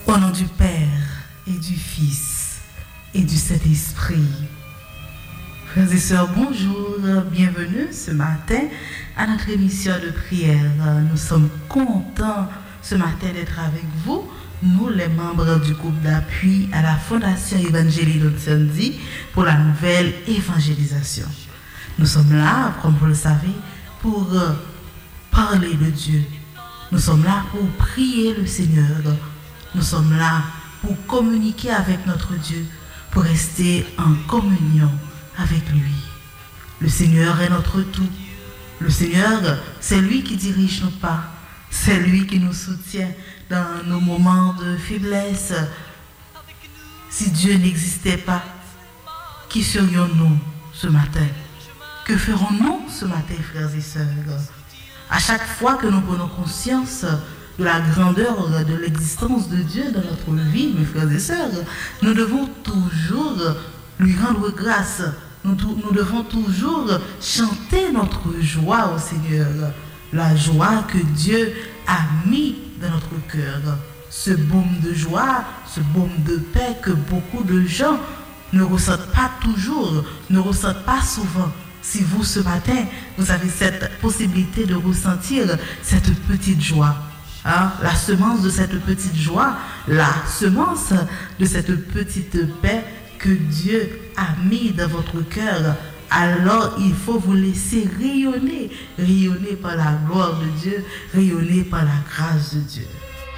Au nom du Père et du Fils et du Saint-Esprit. Frères et sœurs, bonjour, bienvenue ce matin à notre émission de prière. Nous sommes contents ce matin d'être avec vous, nous les membres du groupe d'appui à la Fondation Évangélique d'Otsendi pour la nouvelle évangélisation. Nous sommes là, comme vous le savez, pour parler de Dieu. Nous sommes là pour prier le Seigneur. Nous sommes là pour communiquer avec notre Dieu, pour rester en communion avec lui. Le Seigneur est notre tout. Le Seigneur, c'est lui qui dirige nos pas. C'est lui qui nous soutient dans nos moments de faiblesse. Si Dieu n'existait pas, qui serions-nous ce matin? Que ferons-nous ce matin, frères et sœurs? À chaque fois que nous prenons conscience de la grandeur de l'existence de Dieu dans notre vie, mes frères et sœurs, nous devons toujours lui rendre grâce. Nous devons toujours chanter notre joie au Seigneur. La joie que Dieu a mis dans notre cœur. Ce baume de joie, ce baume de paix que beaucoup de gens ne ressentent pas toujours, ne ressentent pas souvent. Si vous, ce matin, vous avez cette possibilité de ressentir cette petite joie, la semence de cette petite joie, la semence de cette petite paix que Dieu a mis dans votre cœur, alors il faut vous laisser rayonner, rayonner par la gloire de Dieu, rayonner par la grâce de Dieu.